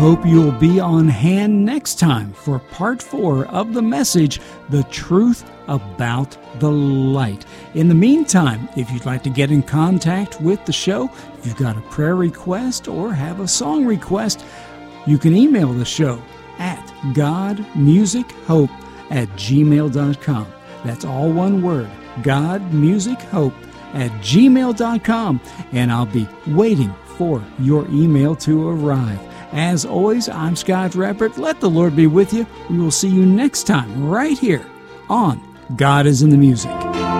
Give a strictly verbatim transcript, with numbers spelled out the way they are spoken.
hope you'll be on hand next time for part four of the message, The Truth About the Light. In the meantime, if you'd like to get in contact with the show, if you've got a prayer request or have a song request, you can email the show at godmusichope at gmail dot com. That's all one word, godmusichope at gmail dot com, and I'll be waiting for your email to arrive. As always, I'm Scott Rappert. Let the Lord be with you. We will see you next time right here on God is in the Music.